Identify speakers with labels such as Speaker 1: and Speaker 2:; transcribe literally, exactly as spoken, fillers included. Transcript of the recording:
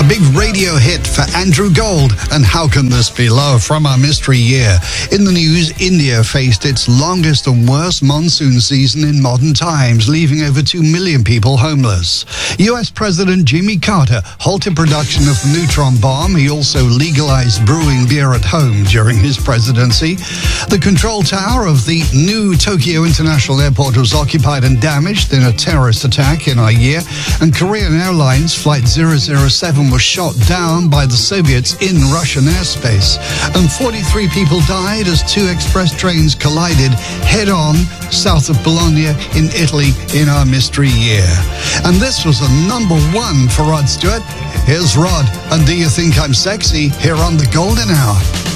Speaker 1: A big radio hit for Andrew Gold and How Can This Be Love from our mystery year. In the news, India faced its longest and worst monsoon season in modern times, leaving over two million people homeless. U S President Jimmy Carter halted production of the neutron bomb. He also legalized brewing beer at home during his presidency. The control tower of the new Tokyo International Airport was occupied and damaged in a terrorist attack in our year. And Korean Airlines Flight zero zero seven was shot down by the Soviets in Russian airspace. And forty-three people died as two express trains collided head-on south of Bologna in Italy in our mystery year. And this was a number one for Rod Stewart. Here's Rod, and Do You Think I'm Sexy? Here on The Golden Hour.